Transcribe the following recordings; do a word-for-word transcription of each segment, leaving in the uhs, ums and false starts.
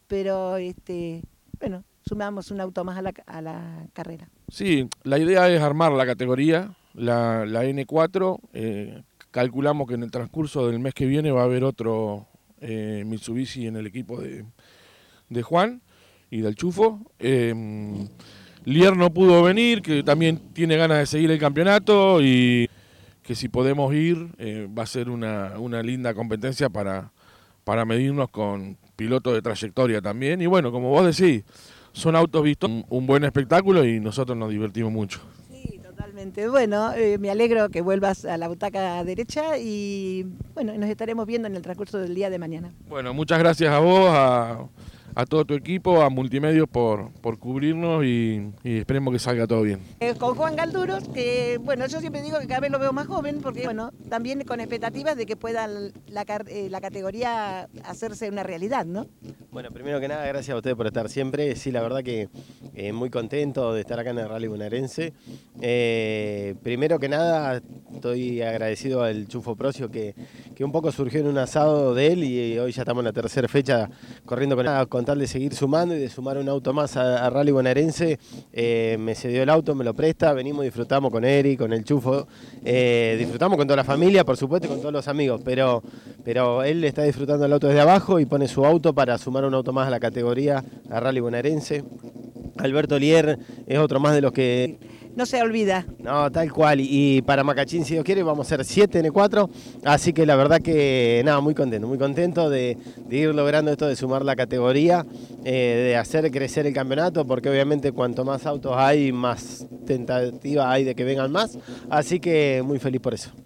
pero este, bueno, sumamos un auto más a la, a la carrera. Sí, la idea es armar la categoría, la, la N cuatro. Eh, calculamos que en el transcurso del mes que viene va a haber otro eh, Mitsubishi en el equipo de, de Juan y del Chufo. Eh, Lier no pudo venir, que también tiene ganas de seguir el campeonato y que si podemos ir eh, va a ser una, una linda competencia para, para medirnos con pilotos de trayectoria también. Y bueno, como vos decís, son autos vistos, un, un buen espectáculo y nosotros nos divertimos mucho. Sí, totalmente. Bueno, eh, me alegro que vuelvas a la butaca derecha y bueno, nos estaremos viendo en el transcurso del día de mañana. Bueno, muchas gracias a vos, a, a todo tu equipo, a Multimedios por, por cubrirnos y, y esperemos que salga todo bien. Eh, con Juan Galduros, que bueno, yo siempre digo que cada vez lo veo más joven, porque bueno, también con expectativas de que pueda la, eh, la categoría hacerse una realidad, ¿no? Bueno, primero que nada, gracias a ustedes por estar siempre. Sí, la verdad que eh, muy contento de estar acá en el Rally Bonaerense. Eh, primero que nada, estoy agradecido al Chufo Procio que, que un poco surgió en un asado de él y hoy ya estamos en la tercera fecha corriendo con, con tal de seguir sumando y de sumar un auto más a, a Rally Bonaerense. Eh, me cedió el auto, me lo presta, venimos, disfrutamos con Eri, con el Chufo, eh, disfrutamos con toda la familia, por supuesto, y con todos los amigos, pero, pero él está disfrutando el auto desde abajo y pone su auto para sumar un auto más a la categoría, a Rally Bonaerense. Alberto Lier es otro más de los que... No se olvida. No, tal cual. Y para Macachín, si Dios quiere, vamos a ser siete N cuatro. Así que la verdad que, nada, muy contento, muy contento de, de ir logrando esto de sumar la categoría, eh, de hacer crecer el campeonato, porque obviamente cuanto más autos hay, más tentativa hay de que vengan más. Así que muy feliz por eso.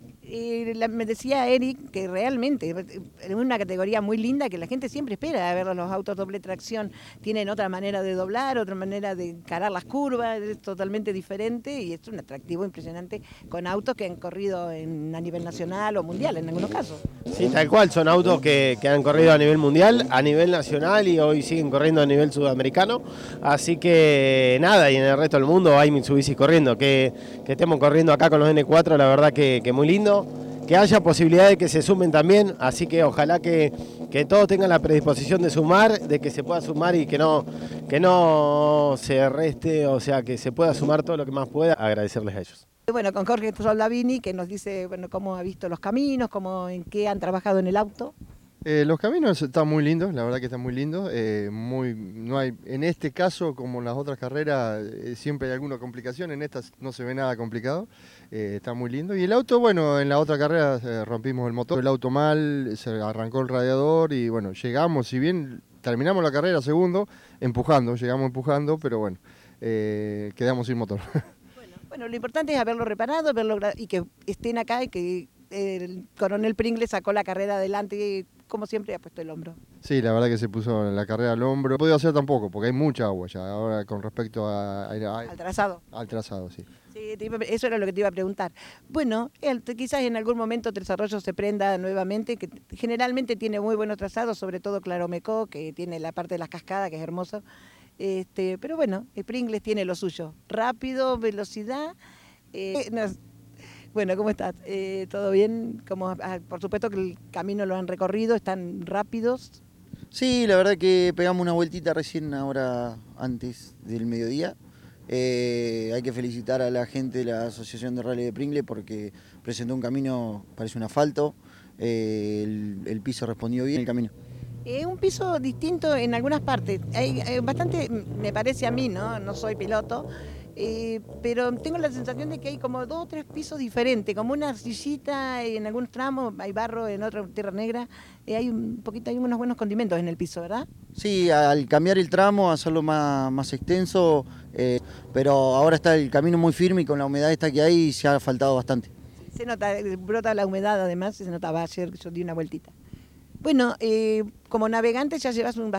Y la, me decía Eric que realmente es una categoría muy linda que la gente siempre espera a ver los autos doble tracción. Tienen otra manera de doblar, otra manera de encarar las curvas, es totalmente diferente y es un atractivo impresionante con autos que han corrido en, a nivel nacional o mundial en algunos casos. Sí, tal cual, son autos que, que han corrido a nivel mundial, a nivel nacional y hoy siguen corriendo a nivel sudamericano. Así que nada, y en el resto del mundo hay Mitsubishi corriendo. Que, que estemos corriendo acá con los N cuatro, la verdad que, que muy lindo. Que haya posibilidad de que se sumen también, así que ojalá que, que todos tengan la predisposición de sumar, de que se pueda sumar y que no, que no se reste, o sea, que se pueda sumar todo lo que más pueda. Agradecerles a ellos. Bueno, con Jorge Soldavini, que nos dice bueno, cómo ha visto los caminos, cómo, en qué han trabajado en el auto. Eh, los caminos están muy lindos, la verdad que están muy lindos. Eh, muy, no hay, en este caso, como en las otras carreras, eh, siempre hay alguna complicación. En estas no se ve nada complicado. Eh, está muy lindo. Y el auto, bueno, en la otra carrera eh, rompimos el motor, el auto mal, se arrancó el radiador y bueno, llegamos, si bien terminamos la carrera segundo, empujando, llegamos empujando, pero bueno, eh, quedamos sin motor. Bueno, bueno, lo importante es haberlo reparado, verlo y que estén acá y que el coronel Pringles sacó la carrera adelante y como siempre ha puesto el hombro. Sí, la verdad que se puso la carrera al hombro. No podía hacer tampoco, porque hay mucha agua ya, ahora con respecto a, a, a, al trazado. Al trazado, sí. Sí, eso era lo que te iba a preguntar. Bueno, el, quizás en algún momento el desarrollo se prenda nuevamente, que generalmente tiene muy buenos trazados, sobre todo Claromecó, que tiene la parte de las cascadas, que es hermoso. Este, pero bueno, el Pringles tiene lo suyo, rápido, velocidad. Eh, no, Bueno, ¿cómo estás? Eh, ¿Todo bien? Como, ah, por supuesto que el camino lo han recorrido, están rápidos. Sí, la verdad que pegamos una vueltita recién ahora antes del mediodía. Eh, hay que felicitar a la gente de la Asociación de Rally de Pringles porque presentó un camino, parece un asfalto. Eh, el, el piso respondió bien el camino. Es eh, un piso distinto en algunas partes. Hay, hay bastante, me parece a mí, ¿no? No soy piloto. Eh, pero tengo la sensación de que hay como dos o tres pisos diferentes, como una arcillita en algunos tramos, hay barro, en otros tierra negra, eh, hay un poquito, hay unos buenos condimentos en el piso, ¿verdad? Sí, al cambiar el tramo, hacerlo más, más extenso, eh, pero ahora está el camino muy firme y con la humedad esta que hay se ha faltado bastante. Se nota, brota la humedad además, se notaba ayer, yo di una vueltita. Bueno, eh, como navegante ya llevas un,